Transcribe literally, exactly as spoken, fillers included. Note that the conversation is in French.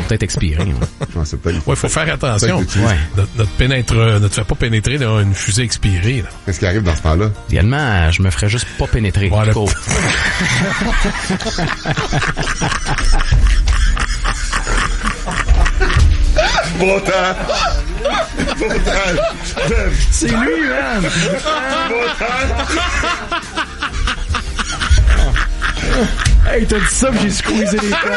peut-être expirer. Hein. Non, c'est peut-être... Ouais, faut faire attention. Ouais. Notre, notre pénètre, ne te fait pas pénétrer dans une fusée expirée, là. Qu'est-ce qui arrive dans ce temps-là? Idéalement, je me ferais juste pas pénétrer. Voilà. Cool. Bon temps! Bon temps! C'est lui, man! Bon temps! Hey, t'as dit ça pis j'ai squeezé les temps.